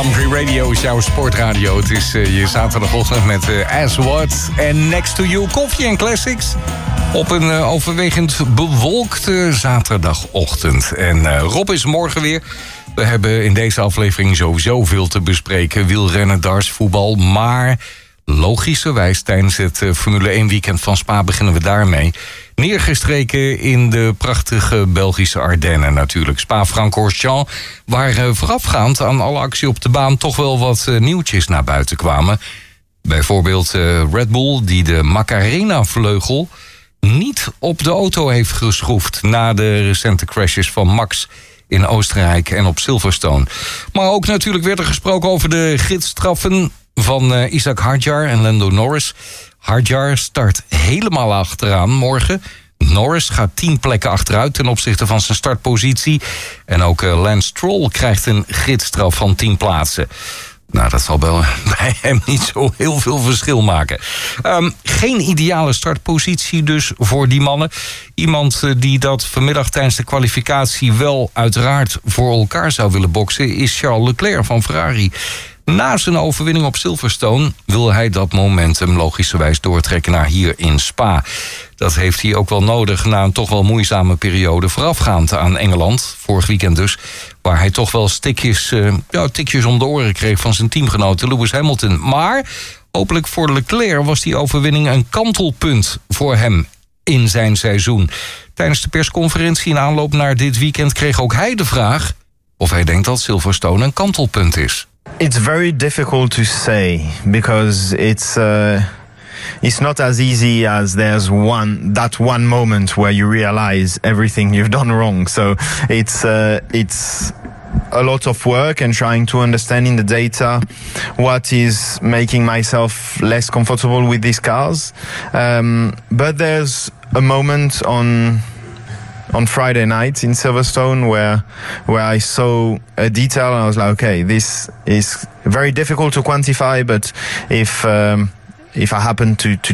Palm Tree Radio is jouw sportradio. Het is je zaterdagochtend met As What en Next to You koffie en classics. Op een overwegend bewolkte zaterdagochtend. En Rob is morgen weer. We hebben in deze aflevering sowieso veel te bespreken. Wielrennen, darts, voetbal. Maar logischerwijs tijdens het Formule 1 weekend van Spa beginnen we daarmee. Neergestreken in de prachtige Belgische Ardennen natuurlijk. Spa-Francorchamps, waar voorafgaand aan alle actie op de baan toch wel wat nieuwtjes naar buiten kwamen. Bijvoorbeeld Red Bull die de Macarena-vleugel niet op de auto heeft geschroefd na de recente crashes van Max in Oostenrijk en op Silverstone. Maar ook natuurlijk werd er gesproken over de gidsstraffen van Isaac Hadjar en Lando Norris. Hadjar start helemaal achteraan morgen. Norris gaat 10 plekken achteruit ten opzichte van zijn startpositie. En ook Lance Stroll krijgt een gidsstraf van 10 plaatsen. Nou, dat zal bij hem niet zo heel veel verschil maken. Geen ideale startpositie dus voor die mannen. Iemand die dat vanmiddag tijdens de kwalificatie wel uiteraard voor elkaar zou willen boksen is Charles Leclerc van Ferrari. Na zijn overwinning op Silverstone wil hij dat momentum logischerwijs doortrekken naar hier in Spa. Dat heeft hij ook wel nodig na een toch wel moeizame periode voorafgaand aan Engeland. Vorig weekend dus, waar hij toch wel tikjes om de oren kreeg van zijn teamgenoot Lewis Hamilton. Maar hopelijk voor Leclerc was die overwinning een kantelpunt voor hem in zijn seizoen. Tijdens de persconferentie in aanloop naar dit weekend kreeg ook hij de vraag of hij denkt dat Silverstone een kantelpunt is. It's very difficult to say because it's not as easy as there's that one moment where you realize everything you've done wrong. So it's a lot of work and trying to understand in the data what is making myself less comfortable with these cars. But there's a moment on Friday night in Silverstone where I saw a detail and I was like, okay, this is very difficult to quantify, but if I happen to